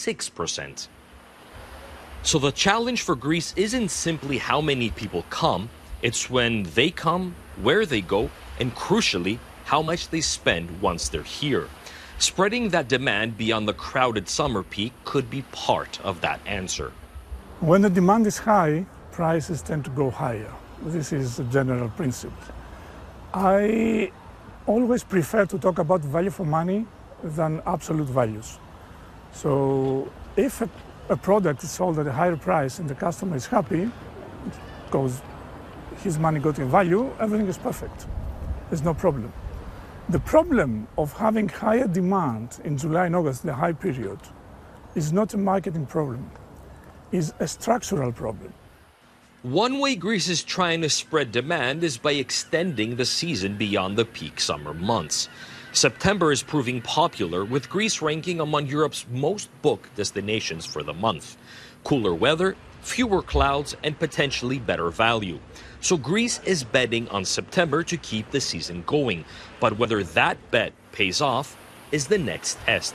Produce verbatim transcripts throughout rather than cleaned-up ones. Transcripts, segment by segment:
six percent. So the challenge for Greece isn't simply how many people come, it's when they come, where they go, and crucially, how much they spend once they're here. Spreading that demand beyond the crowded summer peak could be part of that answer. When the demand is high, prices tend to go higher. This is a general principle. I always prefer to talk about value for money than absolute values. So if a, a product is sold at a higher price and the customer is happy because his money got in value, everything is perfect. There's no problem. The problem of having higher demand in July and August, the high period, is not a marketing problem, it's a structural problem. One way Greece is trying to spread demand is by extending the season beyond the peak summer months. September is proving popular, with Greece ranking among Europe's most booked destinations for the month. Cooler weather, fewer clouds, and potentially better value. So Greece is betting on September to keep the season going. But whether that bet pays off is the next test.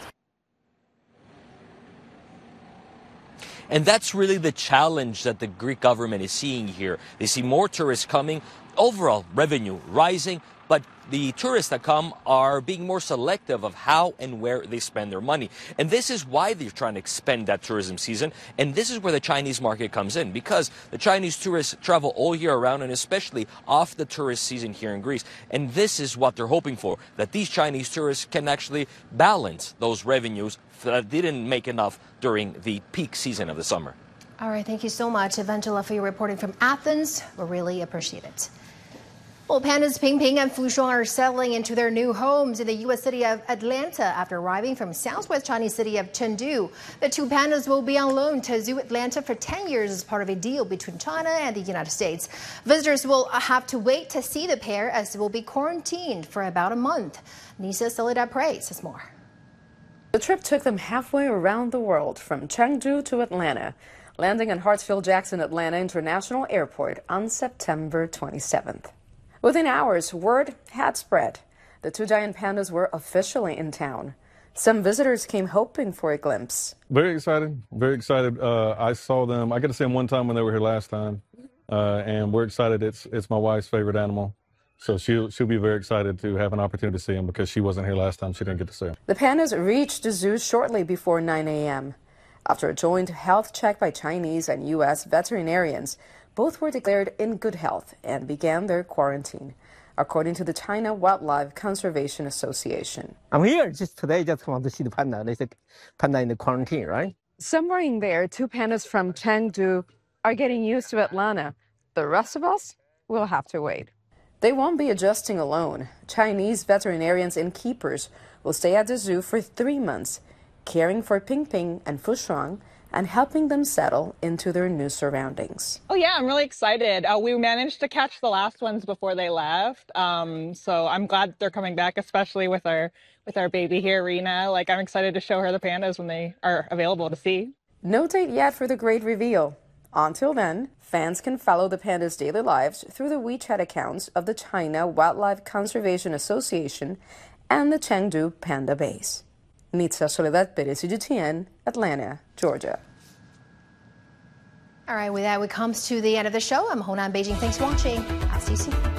And that's really the challenge that the Greek government is seeing here. They see more tourists coming, overall revenue rising, but the tourists that come are being more selective of how and where they spend their money. And this is why they're trying to expand that tourism season. And this is where the Chinese market comes in, because the Chinese tourists travel all year around, and especially off the tourist season here in Greece. And this is what they're hoping for, that these Chinese tourists can actually balance those revenues that didn't make enough during the peak season of the summer. All right, thank you so much, Evangela, for your reporting from Athens. We really appreciate it. Well, pandas Ping Ping and Fu Shuang are settling into their new homes in the U S city of Atlanta after arriving from southwest Chinese city of Chengdu. The two pandas will be on loan to Zoo Atlanta for ten years as part of a deal between China and the United States. Visitors will have to wait to see the pair, as they will be quarantined for about a month. Nisa Soledad Prey says more. The trip took them halfway around the world, from Chengdu to Atlanta, landing in Hartsfield-Jackson Atlanta International Airport on September twenty-seventh. Within hours, word had spread. The two giant pandas were officially in town. Some visitors came hoping for a glimpse. Very excited, very excited. Uh, I saw them, I got to see them one time when they were here last time, uh, and we're excited. It's it's my wife's favorite animal, so she'll, she'll be very excited to have an opportunity to see them, because she wasn't here last time. She didn't get to see them. The pandas reached the zoo shortly before nine a m After a joint health check by Chinese and U S veterinarians, both were declared in good health and began their quarantine, according to the China Wildlife Conservation Association. I'm here just today, just want to see the panda. They said panda in the quarantine, right? Somewhere in there, two pandas from Chengdu are getting used to Atlanta. The rest of us will have to wait. They won't be adjusting alone. Chinese veterinarians and keepers will stay at the zoo for three months, caring for Ping Ping and Fu Shuang and helping them settle into their new surroundings. Oh yeah, I'm really excited. Uh, we managed to catch the last ones before they left, um, so I'm glad they're coming back, especially with our with our baby here, Rena. Like, I'm excited to show her the pandas when they are available to see. No date yet for the great reveal. Until then, fans can follow the pandas' daily lives through the WeChat accounts of the China Wildlife Conservation Association and the Chengdu Panda Base. Nitza Soledad Perez, C G T N, Atlanta, Georgia. All right, with that, we come to the end of the show. I'm Honan Beijing. Thanks for watching. I'll see you soon.